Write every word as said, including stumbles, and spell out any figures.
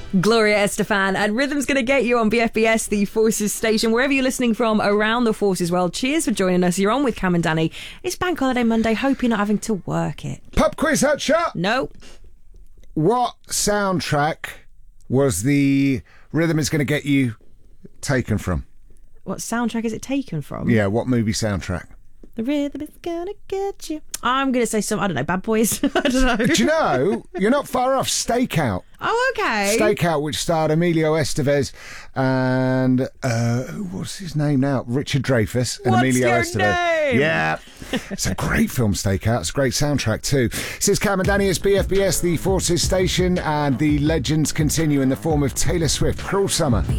Gloria Estefan and Rhythm's going to get you on B F B S, the Forces station, wherever you're listening from around the Forces world. Cheers for joining us. You're on with Cam and Danny. It's Bank Holiday Monday. Hope you're not having to work it. Pub quiz, Hutcher. No. What soundtrack was the Rhythm is going to get you taken from? What soundtrack is it taken from? Yeah, what movie soundtrack? The Rhythm is gonna get you. I'm going to say some, I don't know, Bad Boys. I don't know. Do you know, you're not far off. Stakeout. Oh, okay. Stakeout, which starred Emilio Estevez and, uh, what's his name now? Richard Dreyfuss and What's Emilio your Estevez. name? Yeah. It's a great film, Stakeout. It's a great soundtrack too. This is Cam and Danny. It's B F B S, the Forces station, and the legends continue in the form of Taylor Swift, Cruel Summer.